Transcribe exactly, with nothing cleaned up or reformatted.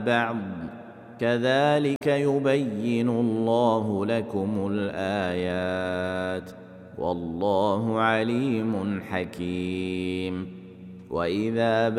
بعض كذلك يبين الله لكم الآيات والله عليم حكيم. وإذا